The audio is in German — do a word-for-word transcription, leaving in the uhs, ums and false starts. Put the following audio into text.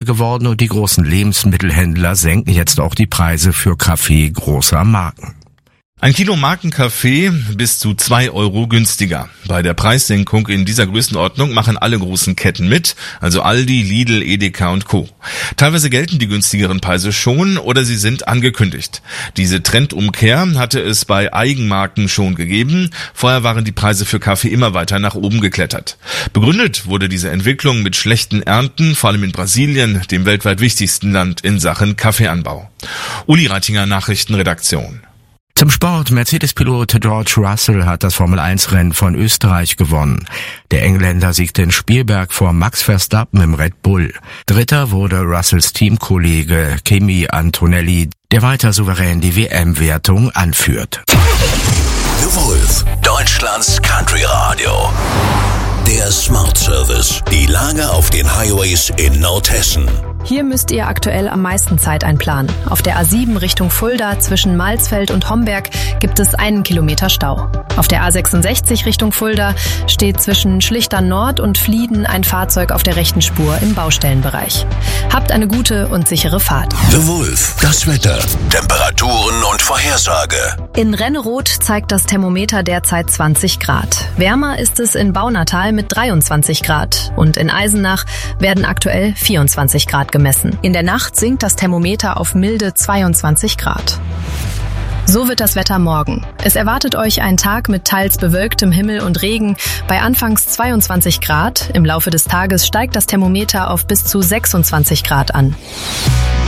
geworden und die großen Lebensmittelhändler senken jetzt auch die Preise für Kaffee großer Marken. Ein Kilo Markenkaffee bis zu zwei Euro günstiger. Bei der Preissenkung in dieser Größenordnung machen alle großen Ketten mit, also Aldi, Lidl, Edeka und Co. Teilweise gelten die günstigeren Preise schon oder sie sind angekündigt. Diese Trendumkehr hatte es bei Eigenmarken schon gegeben. Vorher waren die Preise für Kaffee immer weiter nach oben geklettert. Begründet wurde diese Entwicklung mit schlechten Ernten, vor allem in Brasilien, dem weltweit wichtigsten Land in Sachen Kaffeeanbau. Uli Reitinger, Nachrichtenredaktion. Zum Sport. Mercedes-Pilot George Russell hat das Formel eins Rennen von Österreich gewonnen. Der Engländer siegte in Spielberg vor Max Verstappen im Red Bull. Dritter wurde Russells Teamkollege Kimi Antonelli, der weiter souverän die W M-Wertung anführt. The Wolf, Deutschlands Country Radio. Der Smart Service. Die Lage auf den Highways in Nordhessen. Hier müsst ihr aktuell am meisten Zeit einplanen. Auf der A sieben Richtung Fulda zwischen Malsfeld und Homberg gibt es einen Kilometer Stau. Auf der A sechsundsechzig Richtung Fulda steht zwischen Schlichtern Nord und Flieden ein Fahrzeug auf der rechten Spur im Baustellenbereich. Habt eine gute und sichere Fahrt. The Wolf, das Wetter, Temperaturen und Vorhersage. In Renneroth zeigt das Thermometer derzeit zwanzig Grad. Wärmer ist es in Baunatal mit dreiundzwanzig Grad und in Eisenach werden aktuell vierundzwanzig Grad gemessen. In der Nacht sinkt das Thermometer auf milde zweiundzwanzig Grad. So wird das Wetter morgen. Es erwartet euch ein Tag mit teils bewölktem Himmel und Regen bei anfangs zweiundzwanzig Grad. Im Laufe des Tages steigt das Thermometer auf bis zu sechsundzwanzig Grad an.